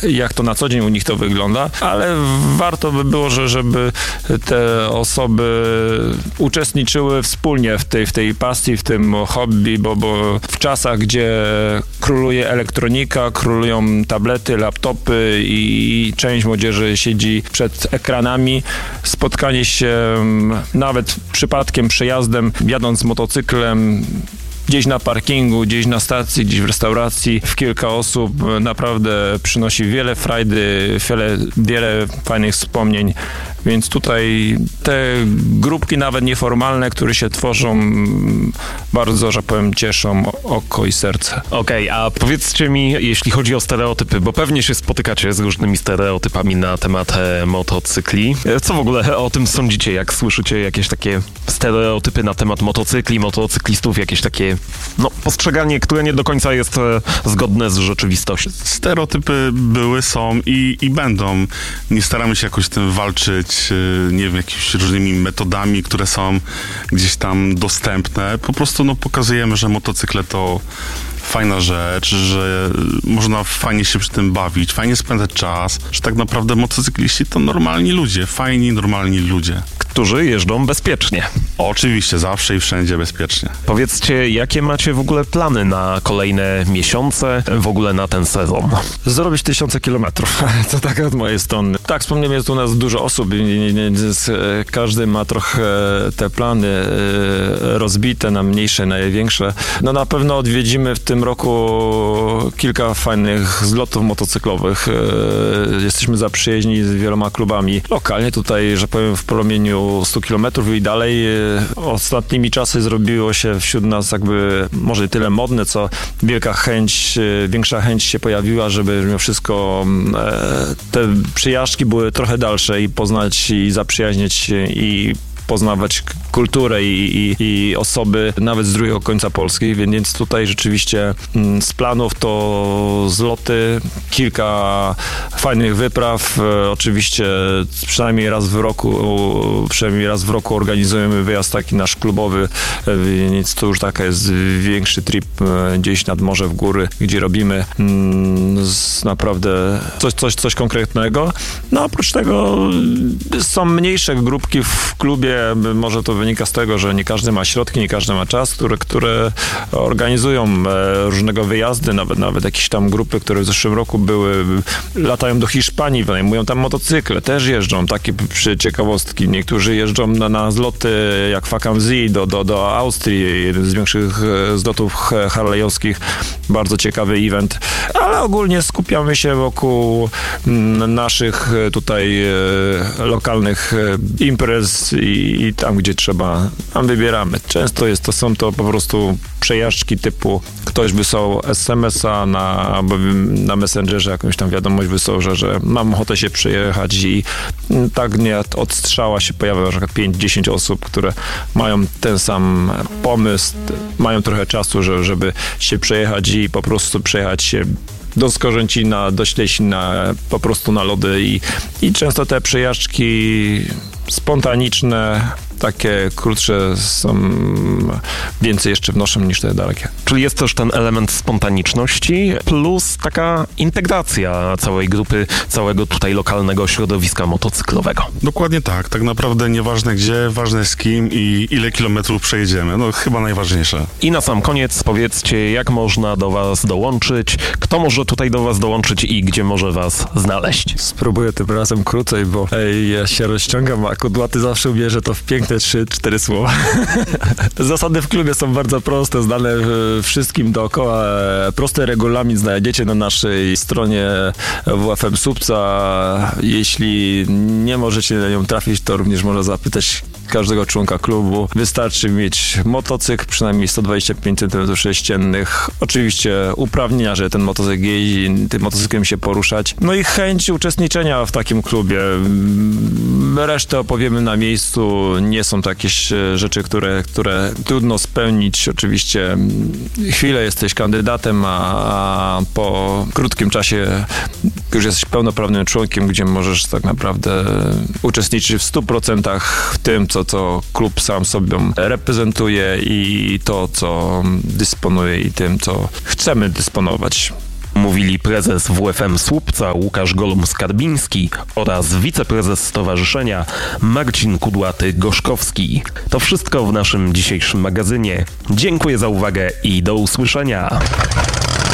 jak to na co dzień u nich to wygląda, ale warto by było, żeby te osoby uczestniczyły wspólnie w tej pasji, w tym hobby, bo w czasach, gdzie króluje elektronika, królują tablety, laptopy i część młodzieży siedzi przed ekranami, spotkanie się nawet przypadkiem, przejazdem, jadąc motocyklem, gdzieś na parkingu, gdzieś na stacji, gdzieś w restauracji, w kilka osób naprawdę przynosi wiele frajdy, wiele fajnych wspomnień. Więc tutaj te grupki nawet nieformalne, które się tworzą, bardzo, że powiem, cieszą oko i serce. Okej, a powiedzcie mi, jeśli chodzi o stereotypy, bo pewnie się spotykacie z różnymi stereotypami na temat motocykli. Co w ogóle o tym sądzicie, jak słyszycie jakieś takie stereotypy na temat motocykli, motocyklistów, jakieś takie postrzeganie, które nie do końca jest zgodne z rzeczywistością? Stereotypy były, są i będą. Nie staramy się jakoś z tym walczyć, nie wiem, jakimiś różnymi metodami, które są gdzieś tam dostępne. Po prostu pokazujemy, że motocykle to fajna rzecz, że można fajnie się przy tym bawić, fajnie spędzać czas, że tak naprawdę motocykliści to normalni ludzie, fajni, normalni ludzie. Którzy jeżdżą bezpiecznie. Oczywiście, zawsze i wszędzie bezpiecznie. Powiedzcie, jakie macie w ogóle plany na kolejne miesiące, w ogóle na ten sezon? Zrobić 1000 kilometrów. To tak od mojej strony. Tak, wspomniałem, jest u nas dużo osób i każdy ma trochę te plany rozbite na mniejsze, na większe. Na pewno odwiedzimy w tym roku kilka fajnych zlotów motocyklowych. Jesteśmy zaprzyjaźni z wieloma klubami. Lokalnie tutaj, że powiem, w poromieniu 100 kilometrów i dalej. Ostatnimi czasy zrobiło się wśród nas jakby może nie tyle modne, co większa chęć się pojawiła, żeby mimo wszystko te przejażdżki były trochę dalsze i poznać i zaprzyjaźnić się i poznawać kulturę i osoby nawet z drugiego końca Polski, więc tutaj rzeczywiście z planów to zloty, kilka fajnych wypraw, oczywiście przynajmniej raz w roku organizujemy wyjazd taki nasz klubowy, więc to już taka jest większy trip gdzieś nad morze w góry, gdzie robimy naprawdę coś konkretnego. Oprócz tego są mniejsze grupki w klubie, może to wynika z tego, że nie każdy ma środki, nie każdy ma czas, które organizują różnego wyjazdy, nawet jakieś tam grupy, które w zeszłym roku latają do Hiszpanii, wynajmują tam motocykle, też jeżdżą, takie ciekawostki. Niektórzy jeżdżą na zloty jak Fakam-Z do Austrii, jeden z większych zlotów harlejowskich, bardzo ciekawy event, ale ogólnie skupiamy się wokół naszych tutaj lokalnych imprez i tam, gdzie trzeba, tam wybieramy. Często są to po prostu przejażdżki typu ktoś wysłał SMS-a na Messengerze, jakąś tam wiadomość wysłał, że mam ochotę się przejechać i tak nie od strzała się pojawia na przykład 5-10 osób, które mają ten sam pomysł, mają trochę czasu, żeby się przejechać i po prostu przejechać się do Skorzęcina, do Ślesina, po prostu na lody i często te przejażdżki spontaniczne, takie krótsze są więcej jeszcze wnoszą niż te dalekie. Czyli jest też ten element spontaniczności plus taka integracja całej grupy, całego tutaj lokalnego środowiska motocyklowego. Dokładnie tak. Tak naprawdę nieważne gdzie, ważne z kim i ile kilometrów przejedziemy. Chyba najważniejsze. I na sam koniec powiedzcie, jak można do was dołączyć, kto może tutaj do was dołączyć i gdzie może was znaleźć? Spróbuję tym razem krócej, bo ja się rozciągam, a Kudłaty zawsze uwierzę to w piękne 3-4 słowa. Zasady w klubie są bardzo proste, znane wszystkim dookoła. Prosty regulamin znajdziecie na naszej stronie WFM Słupca. Jeśli nie możecie na nią trafić, to również można zapytać każdego członka klubu. Wystarczy mieć motocykl, przynajmniej 125 cm3. Oczywiście uprawnienia, że ten motocykl jeździ, tym motocyklem się poruszać. I chęć uczestniczenia w takim klubie. Resztę opowiemy na miejscu. Nie są to jakieś rzeczy, które trudno spełnić. Oczywiście chwilę jesteś kandydatem, a po krótkim czasie już jesteś pełnoprawnym członkiem, gdzie możesz tak naprawdę uczestniczyć w 100% w tym, co klub sam sobą reprezentuje i to, co dysponuje i tym, co chcemy dysponować. Mówili prezes WFM Słupca Łukasz Golum-Skarbiński oraz wiceprezes stowarzyszenia Marcin Kudłaty-Gorzkowski. To wszystko w naszym dzisiejszym magazynie. Dziękuję za uwagę i do usłyszenia.